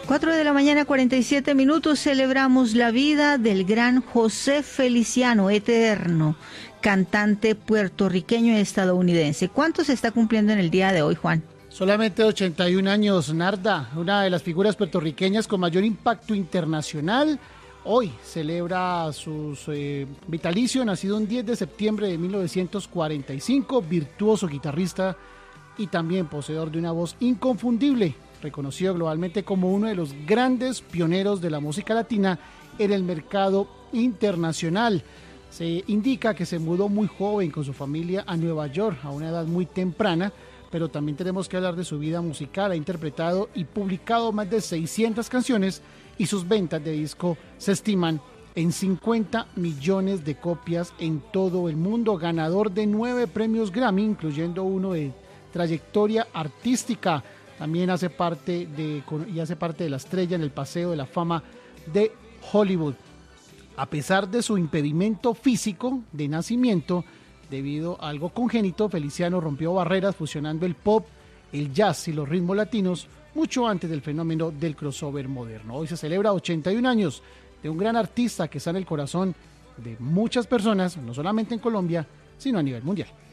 4 de la mañana, 47 minutos, celebramos la vida del gran José Feliciano, eterno, cantante puertorriqueño y estadounidense. ¿Cuánto se está cumpliendo en el día de hoy, Juan? Solamente 81 años, Narda, una de las figuras puertorriqueñas con mayor impacto internacional. Hoy celebra su vitalicio, nacido un 10 de septiembre de 1945, virtuoso guitarrista y también poseedor de una voz inconfundible, reconocido globalmente como uno de los grandes pioneros de la música latina en el mercado internacional. Se indica que se mudó muy joven con su familia a Nueva York a una edad muy temprana, pero también tenemos que hablar de su vida musical. Ha interpretado y publicado más de 600 canciones y sus ventas de disco se estiman en 50 millones de copias en todo el mundo. Ganador de 9 premios Grammy, incluyendo uno de trayectoria artística. También hace parte de la estrella en el Paseo de la Fama de Hollywood. A pesar de su impedimento físico de nacimiento, debido a algo congénito, Feliciano rompió barreras fusionando el pop, el jazz y los ritmos latinos mucho antes del fenómeno del crossover moderno. Hoy se celebra 81 años de un gran artista que está en el corazón de muchas personas, no solamente en Colombia, sino a nivel mundial.